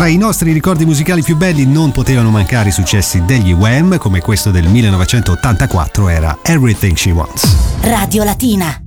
Tra i nostri ricordi musicali più belli non potevano mancare i successi degli Wham, come questo del 1984 era Everything She Wants. Radio Latina.